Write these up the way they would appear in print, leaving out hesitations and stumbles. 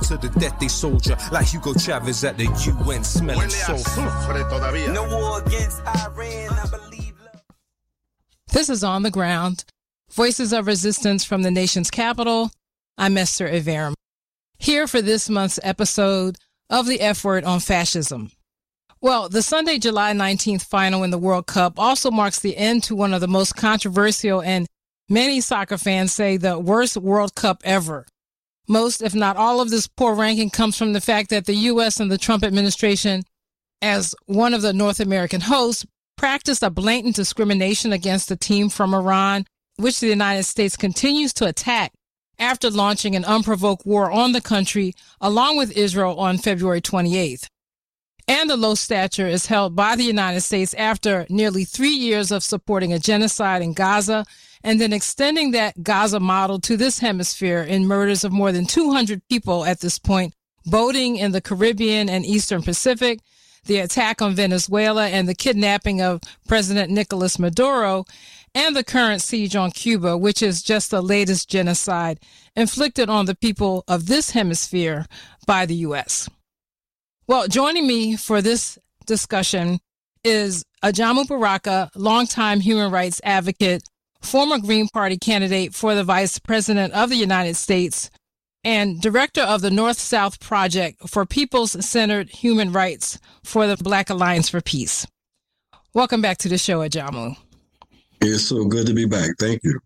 to the death they soldier, like Hugo Chavez at the UN smelling sulfur. No war against Iran, I believe. This is On the Ground, Voices of Resistance from the nation's capital. I'm Esther Iverem, here for this month's episode of the F Word on Fascism. Well, the Sunday, July 19th final in the World Cup also marks the end to one of the most controversial and many soccer fans say the worst World Cup ever. Most, if not all, of this poor ranking comes from the fact that the U.S. and the Trump administration, as one of the North American hosts, practiced a blatant discrimination against the team from Iran, which the United States continues to attack after launching an unprovoked war on the country, along with Israel, on February 28th. And the low stature is held by the United States after nearly 3 years of supporting a genocide in Gaza and then extending that Gaza model to this hemisphere in murders of more than 200 people at this point, boating in the Caribbean and Eastern Pacific, the attack on Venezuela and the kidnapping of President Nicolas Maduro, and the current siege on Cuba, which is just the latest genocide inflicted on the people of this hemisphere by the U.S. Well, joining me for this discussion is Ajamu Baraka, longtime human rights advocate, former Green Party candidate for the Vice President of the United States, and director of the North-South Project for Peoples-Centered Human Rights for the Black Alliance for Peace. Welcome back to the show, Ajamu. It's so good to be back. Thank you.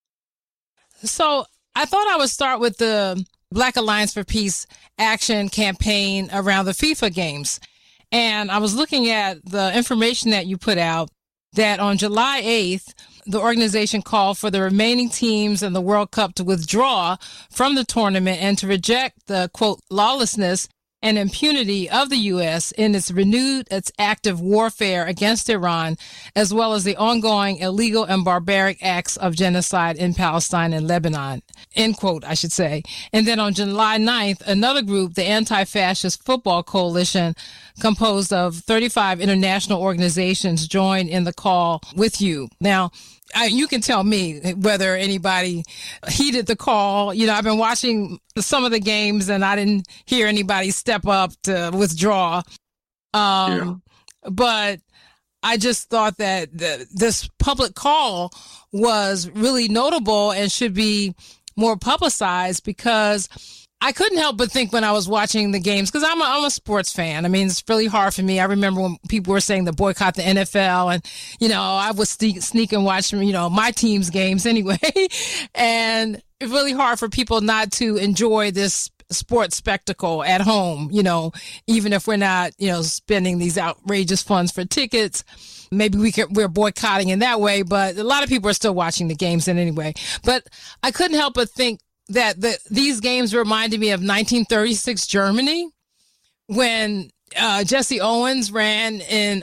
So I thought I would start with the Black Alliance for Peace action campaign around the FIFA games. And I was looking at the information that you put out that on July 8th, the organization called for the remaining teams in the World Cup to withdraw from the tournament and to reject the, quote, lawlessness and impunity of the U.S. in its active warfare against Iran, as well as the ongoing illegal and barbaric acts of genocide in Palestine and Lebanon, end quote, I should say. And then on July 9th, another group, the Anti-Fascist Football Coalition, composed of 35 international organizations, joined in the call with you. Now, you can tell me whether anybody heeded the call. You know, I've been watching some of the games and I didn't hear anybody step up to withdraw. But I just thought that this public call was really notable and should be more publicized, because I couldn't help but think when I was watching the games, because I'm a sports fan. I mean, it's really hard for me. I remember when people were saying to boycott the NFL, and, you know, I would sneak and watch, you know, my team's games anyway. And it's really hard for people not to enjoy this sports spectacle at home, you know, even if we're not, you know, spending these outrageous funds for tickets. Maybe we're boycotting in that way, but a lot of people are still watching the games in anyway. But I couldn't help but think that these games reminded me of 1936 Germany, when Jesse Owens ran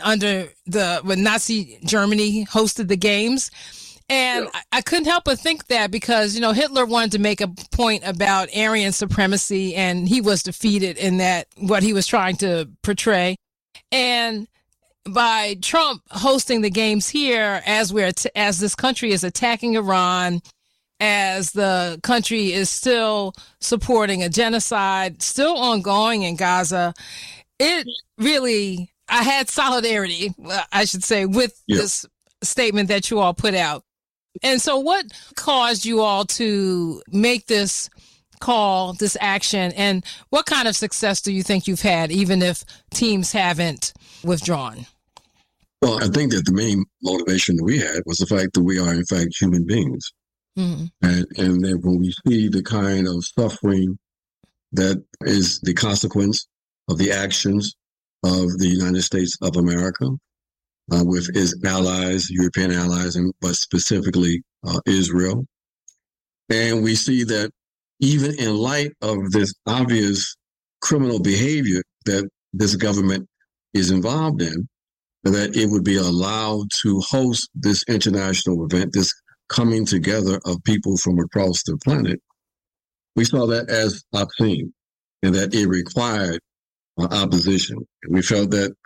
when Nazi Germany hosted the games. And I couldn't help but think that, because, you know, Hitler wanted to make a point about Aryan supremacy, and he was defeated in that, what he was trying to portray. And by Trump hosting the games here, as this country is attacking Iran, as the country is still supporting a genocide still ongoing in Gaza, it really, I had solidarity, I should say, with this statement that you all put out. And so what caused you all to make this call, this action, and what kind of success do you think you've had, even if teams haven't withdrawn? Well, I think that the main motivation that we had was the fact that we are, in fact, human beings. Mm-hmm. And that when we see the kind of suffering that is the consequence of the actions of the United States of America, with its allies, European allies, but specifically Israel. And we see that even in light of this obvious criminal behavior that this government is involved in, that it would be allowed to host this international event, this coming together of people from across the planet. We saw that as obscene, and that it required opposition. And we felt that